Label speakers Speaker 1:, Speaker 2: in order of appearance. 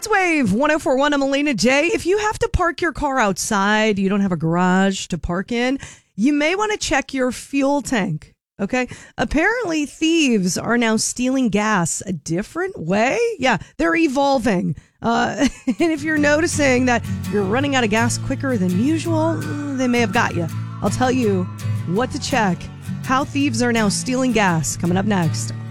Speaker 1: It's Wave 104.1. I'm Elena J. If you have to park your car outside, you don't have a garage to park in, you may want to check your fuel tank. Okay. Apparently, thieves are now stealing gas a different way. Yeah, they're evolving. And if you're noticing that you're running out of gas quicker than usual, they may have got you. I'll tell you what to check. How thieves are now stealing gas. Coming up next